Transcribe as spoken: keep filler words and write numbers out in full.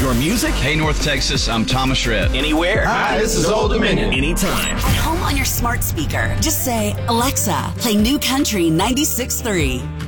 your music? Hey, North Texas, I'm Thomas Rhett. Anywhere? Hi, this is Old Dominion. Anytime. At home on your smart speaker, just say, Alexa, play New Country ninety-six point three.